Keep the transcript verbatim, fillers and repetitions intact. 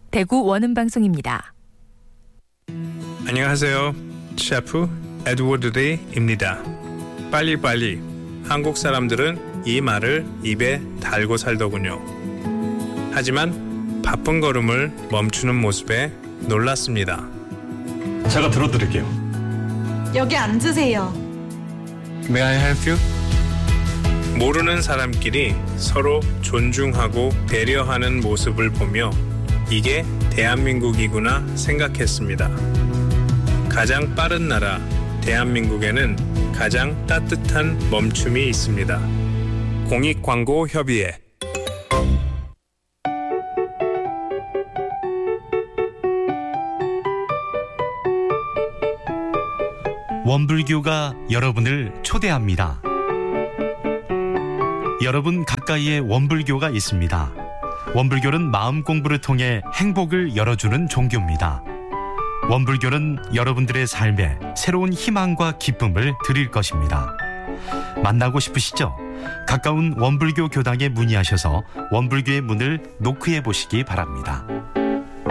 대구 원음방송입니다. 안녕하세요. 셰프 에드워드 데이입니다. 빨리빨리. 한국 사람들은 이 말을 입에 달고 살더군요. 하지만 바쁜 걸음을 멈추는 모습에 놀랐습니다. 제가 들어드릴게요. 여기 앉으세요. May I help you? 모르는 사람끼리 서로 존중하고 배려하는 모습을 보며 이게 대한민국이구나 생각했습니다. 가장 빠른 나라 대한민국에는 가장 따뜻한 멈춤이 있습니다. 공익광고협의회. 원불교가 여러분을 초대합니다. 여러분 가까이에 원불교가 있습니다. 원불교는 마음 공부를 통해 행복을 열어주는 종교입니다. 원불교는 여러분들의 삶에 새로운 희망과 기쁨을 드릴 것입니다. 만나고 싶으시죠? 가까운 원불교 교당에 문의하셔서 원불교의 문을 노크해 보시기 바랍니다.